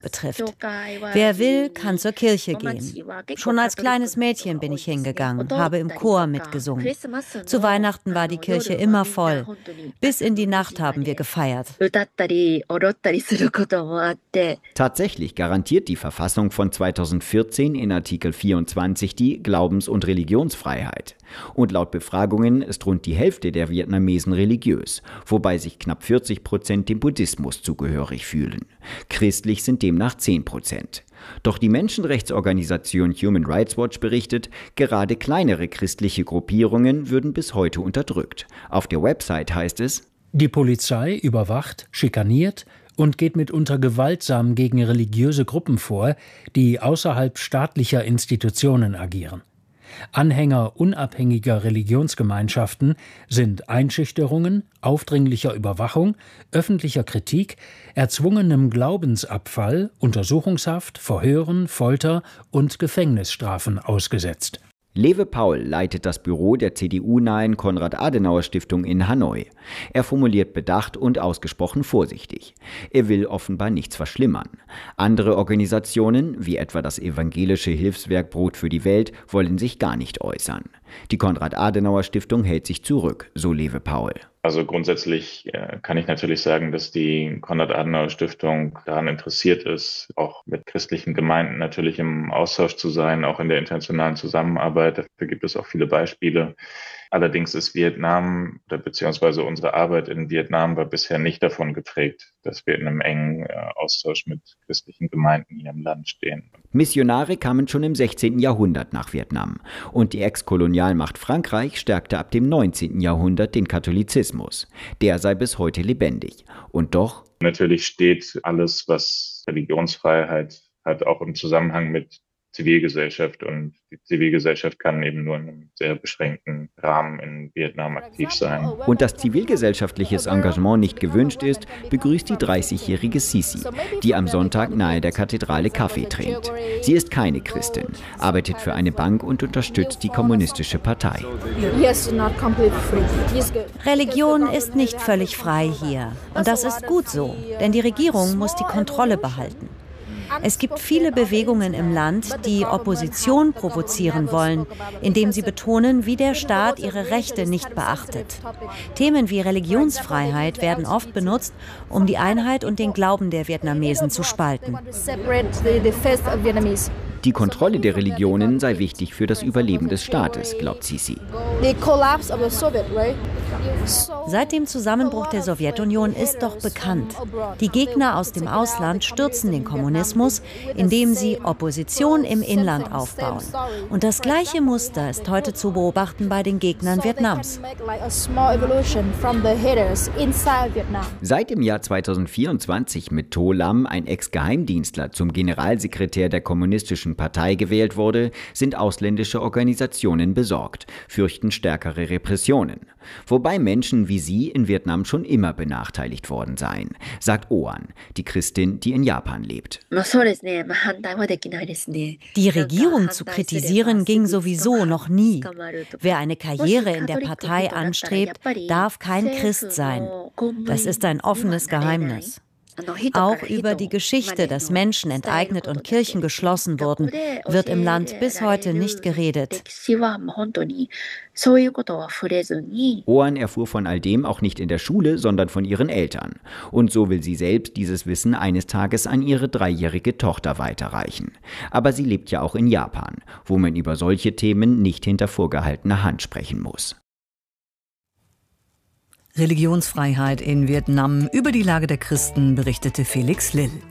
betrifft. Wer will, kann zur Kirche gehen. Schon als kleines Mädchen bin ich hingegangen, habe im Chor mitgesungen. Zu Weihnachten war die Kirche immer voll. Bis in die Nacht haben wir gefeiert. Tatsächlich garantiert die Verfassung von 2014 in Artikel 24 die Glaubens- und Religionsfreiheit. Und laut Befragungen ist rund die Hälfte der Vietnamesen religiös, wobei sich knapp 40% dem Buddhismus zugehörig fühlen. Christlich sind demnach 10%. Doch die Menschenrechtsorganisation Human Rights Watch berichtet, gerade kleinere christliche Gruppierungen würden bis heute unterdrückt. Auf der Website heißt es: Die Polizei überwacht, schikaniert und geht mitunter gewaltsam gegen religiöse Gruppen vor, die außerhalb staatlicher Institutionen agieren. Anhänger unabhängiger Religionsgemeinschaften sind Einschüchterungen, aufdringlicher Überwachung, öffentlicher Kritik, erzwungenem Glaubensabfall, Untersuchungshaft, Verhören, Folter und Gefängnisstrafen ausgesetzt. Lewe Paul leitet das Büro der CDU-nahen Konrad-Adenauer-Stiftung in Hanoi. Er formuliert bedacht und ausgesprochen vorsichtig. Er will offenbar nichts verschlimmern. Andere Organisationen, wie etwa das evangelische Hilfswerk Brot für die Welt, wollen sich gar nicht äußern. Die Konrad-Adenauer-Stiftung hält sich zurück, so Lewe Paul. Also grundsätzlich kann ich natürlich sagen, dass die Konrad-Adenauer-Stiftung daran interessiert ist, auch mit christlichen Gemeinden natürlich im Austausch zu sein, auch in der internationalen Zusammenarbeit. Dafür gibt es auch viele Beispiele. Allerdings ist Vietnam beziehungsweise unsere Arbeit in Vietnam war bisher nicht davon geprägt, dass wir in einem engen Austausch mit christlichen Gemeinden hier im Land stehen. Missionare kamen schon im 16. Jahrhundert nach Vietnam und die Ex-Kolonialmacht Frankreich stärkte ab dem 19. Jahrhundert den Katholizismus. Der sei bis heute lebendig. Und doch? Natürlich steht alles, was Religionsfreiheit hat, auch im Zusammenhang mit Zivilgesellschaft, und die Zivilgesellschaft kann eben nur in einem sehr beschränkten Rahmen in Vietnam aktiv sein. Und dass zivilgesellschaftliches Engagement nicht gewünscht ist, begrüßt die 30-jährige Sisi, die am Sonntag nahe der Kathedrale Kaffee trinkt. Sie ist keine Christin, arbeitet für eine Bank und unterstützt die kommunistische Partei. Religion ist nicht völlig frei hier. Und das ist gut so, denn die Regierung muss die Kontrolle behalten. Es gibt viele Bewegungen im Land, die Opposition provozieren wollen, indem sie betonen, wie der Staat ihre Rechte nicht beachtet. Themen wie Religionsfreiheit werden oft benutzt, um die Einheit und den Glauben der Vietnamesen zu spalten. Die Kontrolle der Religionen sei wichtig für das Überleben des Staates, glaubt Sisi. Seit dem Zusammenbruch der Sowjetunion ist doch bekannt, die Gegner aus dem Ausland stürzen den Kommunismus, indem sie Opposition im Inland aufbauen. Und das gleiche Muster ist heute zu beobachten bei den Gegnern Vietnams. Seit dem Jahr 2024 mit To Lam ein Ex-Geheimdienstler zum Generalsekretär der Kommunistischen Partei gewählt wurde, sind ausländische Organisationen besorgt, fürchten stärkere Repressionen. Wobei Menschen wie sie in Vietnam schon immer benachteiligt worden seien, sagt Oan, die Christin, die in Japan lebt. Die Regierung zu kritisieren ging sowieso noch nie. Wer eine Karriere in der Partei anstrebt, darf kein Christ sein. Das ist ein offenes Geheimnis. Auch über die Geschichte, dass Menschen enteignet und Kirchen geschlossen wurden, wird im Land bis heute nicht geredet. Oan erfuhr von all dem auch nicht in der Schule, sondern von ihren Eltern. Und so will sie selbst dieses Wissen eines Tages an ihre 3-jährige Tochter weiterreichen. Aber sie lebt ja auch in Japan, wo man über solche Themen nicht hinter vorgehaltener Hand sprechen muss. Religionsfreiheit in Vietnam. Über die Lage der Christen berichtete Felix Lill.